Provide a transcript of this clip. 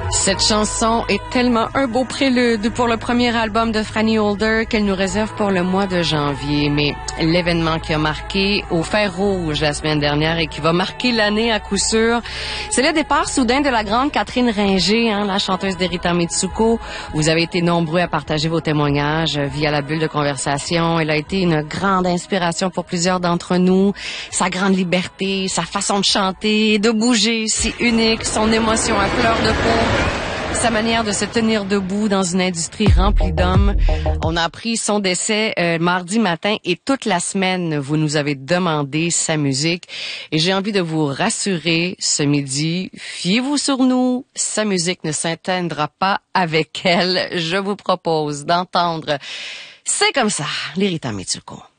Cette chanson est tellement un beau prélude pour le premier album de Franny Holder qu'elle nous réserve pour le mois de janvier. Mais l'événement qui a marqué au fer rouge la semaine dernière et qui va marquer l'année à coup sûr, c'est le départ soudain de la grande Catherine Ringer, la chanteuse d'Erita Mitsuko. Vous avez été nombreux à partager vos témoignages via la bulle de conversation. Elle a été une grande inspiration pour plusieurs d'entre nous. Sa grande liberté, sa façon de chanter, de bouger, si unique, son émotion à fleur de peau. Sa manière de se tenir debout dans une industrie remplie d'hommes. On a appris son décès mardi matin et toute la semaine, vous nous avez demandé sa musique. Et j'ai envie de vous rassurer ce midi, fiez-vous sur nous, sa musique ne s'éteindra pas avec elle. Je vous propose d'entendre C'est comme ça, l'Erita Mitsuko.